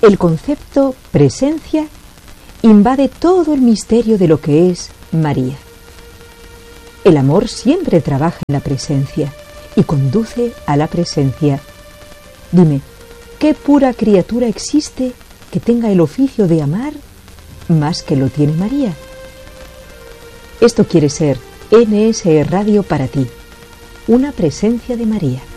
El concepto presencia invade todo el misterio de lo que es María. El amor siempre trabaja en la presencia y conduce a la presencia. Dime, ¿qué pura criatura existe que tenga el oficio de amar más que lo tiene María? Esto quiere ser NSE Radio para ti, una presencia de María.